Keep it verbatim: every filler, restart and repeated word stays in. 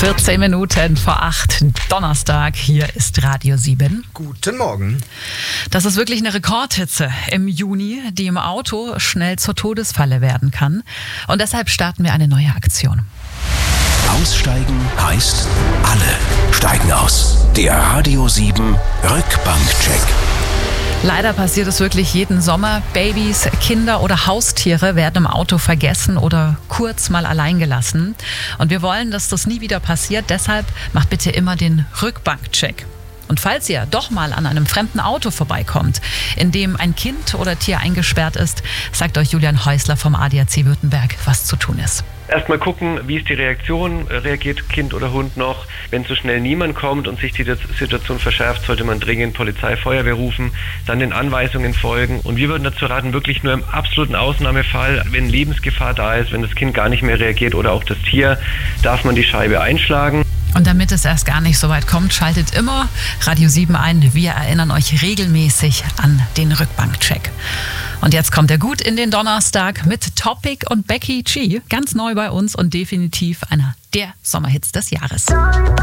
vierzehn Minuten vor acht, Donnerstag, hier ist Radio sieben. Guten Morgen. Das ist wirklich eine Rekordhitze im Juni, die im Auto schnell zur Todesfalle werden kann. Und deshalb starten wir eine neue Aktion. Aussteigen heißt, alle steigen aus. Der Radio sieben Rückbankcheck. Leider passiert es wirklich jeden Sommer. Babys, Kinder oder Haustiere werden im Auto vergessen oder kurz mal allein gelassen. Und wir wollen, dass das nie wieder passiert. Deshalb macht bitte immer den Rückbankcheck. Und falls ihr doch mal an einem fremden Auto vorbeikommt, in dem ein Kind oder Tier eingesperrt ist, sagt euch Julian Häusler vom A D A C Württemberg, was zu tun ist. Erstmal gucken, wie ist die Reaktion, reagiert Kind oder Hund noch. Wenn so schnell niemand kommt und sich die Situation verschärft, sollte man dringend Polizei, Feuerwehr rufen, dann den Anweisungen folgen. Und wir würden dazu raten, wirklich nur im absoluten Ausnahmefall, wenn Lebensgefahr da ist, wenn das Kind gar nicht mehr reagiert oder auch das Tier, darf man die Scheibe einschlagen. Und damit es erst gar nicht so weit kommt, schaltet immer Radio sieben ein. Wir erinnern euch regelmäßig an den Rückbankcheck. Und jetzt kommt er gut in den Donnerstag mit Topic und Becky G. Ganz neu bei uns und definitiv einer der Sommerhits des Jahres.